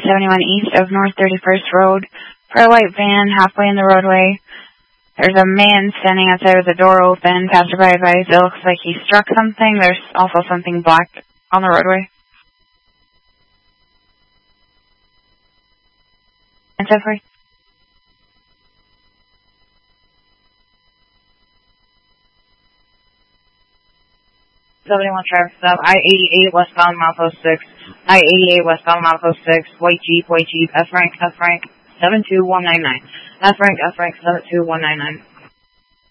I-71 east of North 31st Road. For a white van halfway in the roadway. There's a man standing outside with the door open. Passerby advised it looks like he struck something. There's also something black on the roadway. And so forth. Somebody wants traffic stop. I-88 westbound Milepost 6. I-88 westbound Milepost 6. White Jeep, F Frank, 72199. F Frank, 72199.